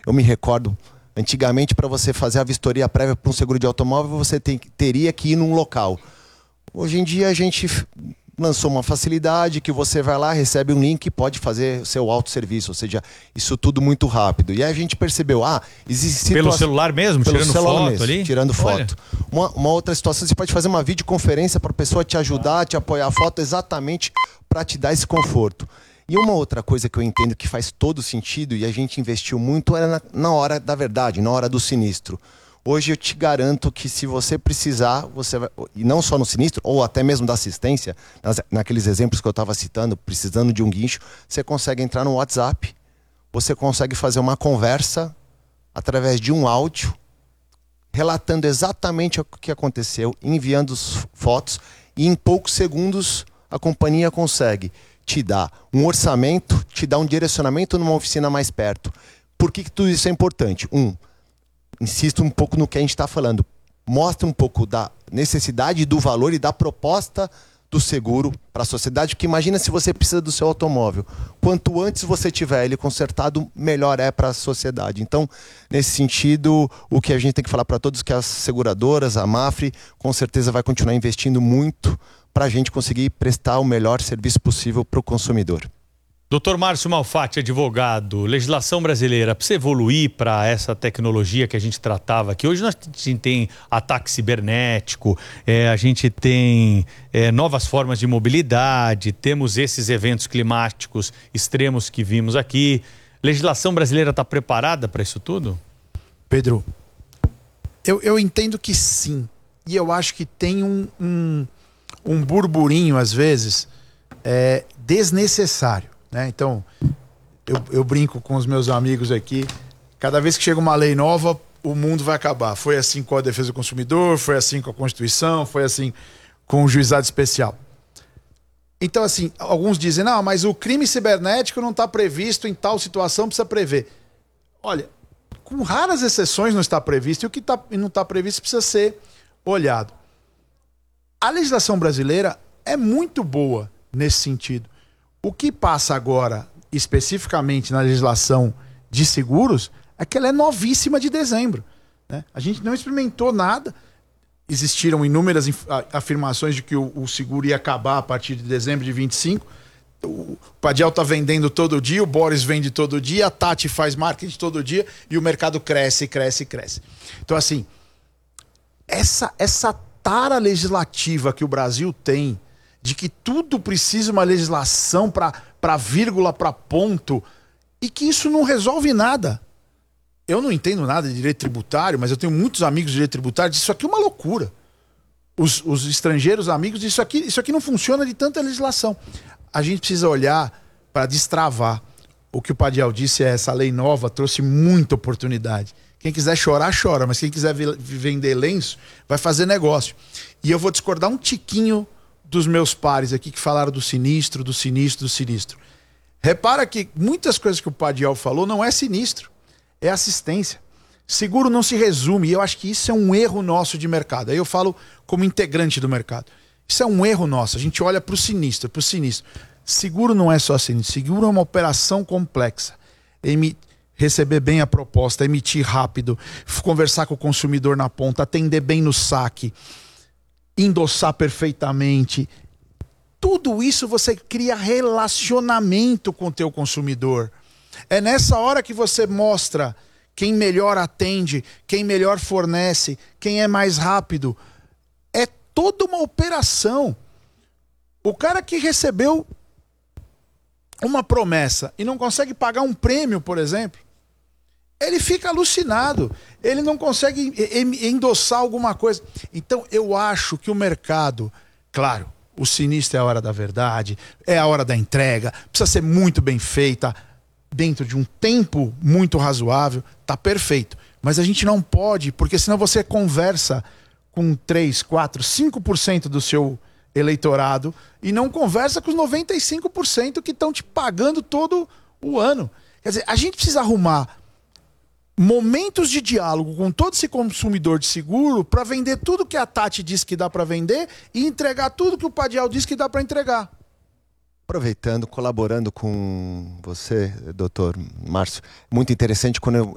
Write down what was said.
eu me recordo, antigamente para você fazer a vistoria prévia para um seguro de automóvel, você teria que ir num local. Hoje em dia a gente lançou uma facilidade que você vai lá, recebe um link e pode fazer o seu autosserviço, ou seja, isso tudo muito rápido. E aí a gente percebeu, existe pelo celular mesmo, pelo tirando celular foto mesmo, ali? tirando Olha. foto. Uma outra situação, você pode fazer uma videoconferência para a pessoa te ajudar, te apoiar a foto exatamente para te dar esse conforto. E uma outra coisa que eu entendo que faz todo sentido e a gente investiu muito era na hora da verdade, na hora do sinistro. Hoje eu te garanto que se você precisar, você vai, e não só no sinistro, ou até mesmo da assistência, naqueles exemplos que eu estava citando, precisando de um guincho, você consegue entrar no WhatsApp, você consegue fazer uma conversa através de um áudio, relatando exatamente o que aconteceu, enviando fotos, e em poucos segundos a companhia consegue te dar um orçamento, te dar um direcionamento numa oficina mais perto. Por que tudo isso é importante? Insisto um pouco no que a gente está falando. Mostra um pouco da necessidade, do valor e da proposta do seguro para a sociedade, porque imagina se você precisa do seu automóvel. Quanto antes você tiver ele consertado, melhor é para a sociedade. Então, nesse sentido, o que a gente tem que falar para todos é que as seguradoras, a Mapfre, com certeza vai continuar investindo muito para a gente conseguir prestar o melhor serviço possível para o consumidor. Doutor Márcio Malfatti, advogado, legislação brasileira precisa evoluir para essa tecnologia que a gente tratava aqui. Hoje nós tem ataque cibernético, a gente tem novas formas de mobilidade, temos esses eventos climáticos extremos que vimos aqui. Legislação brasileira está preparada para isso tudo? Pedro, eu entendo que sim. E eu acho que tem um burburinho, às vezes, desnecessário. Então, eu brinco com os meus amigos aqui, cada vez que chega uma lei nova, o mundo vai acabar. Foi assim com a defesa do consumidor, foi assim com a Constituição, foi assim com o juizado especial. Então, assim, alguns dizem, não, mas o crime cibernético não está previsto em tal situação, precisa prever. Olha, com raras exceções não está previsto, e o que não está previsto precisa ser olhado. A legislação brasileira é muito boa nesse sentido. O que passa agora, especificamente na legislação de seguros, é que ela é novíssima de dezembro. A gente não experimentou nada. Existiram inúmeras afirmações de que o seguro ia acabar a partir de dezembro de 25. O Padial está vendendo todo dia, o Boris vende todo dia, a Tati faz marketing todo dia e o mercado cresce, cresce, cresce. Então, assim, essa tara legislativa que o Brasil tem, de que tudo precisa uma legislação para vírgula, para ponto, e que isso não resolve nada. Eu não entendo nada de direito tributário, mas eu tenho muitos amigos de direito tributário, isso aqui é uma loucura. Os estrangeiros amigos, isso aqui não funciona de tanta legislação. A gente precisa olhar para destravar. O que o Padial disse essa lei nova trouxe muita oportunidade. Quem quiser chorar, chora, mas quem quiser vender lenço, vai fazer negócio. E eu vou discordar um tiquinho dos meus pares aqui que falaram do sinistro, do sinistro, do sinistro. Repara que muitas coisas que o Padial falou não é sinistro, é assistência. Seguro não se resume, e eu acho que isso é um erro nosso de mercado. Aí eu falo como integrante do mercado. Isso é um erro nosso, a gente olha para o sinistro, Seguro não é só sinistro, seguro é uma operação complexa. Receber bem a proposta, emitir rápido, conversar com o consumidor na ponta, atender bem no saque, endossar perfeitamente. Tudo isso você cria relacionamento com o teu consumidor. É nessa hora que você mostra quem melhor atende, quem melhor fornece, quem é mais rápido. É toda uma operação. O cara que recebeu uma promessa e não consegue pagar um prêmio, por exemplo, ele fica alucinado, ele não consegue endossar alguma coisa. Então eu acho que o mercado, claro, o sinistro é a hora da verdade, é a hora da entrega, precisa ser muito bem feita, dentro de um tempo muito razoável, tá perfeito. Mas a gente não pode, porque senão você conversa com 3, 4, 5% do seu eleitorado e não conversa com os 95% que estão te pagando todo o ano. Quer dizer, a gente precisa arrumar momentos de diálogo com todo esse consumidor de seguro para vender tudo que a Tati disse que dá para vender e entregar tudo que o Padial disse que dá para entregar. Aproveitando, colaborando com você, doutor Márcio, muito interessante quando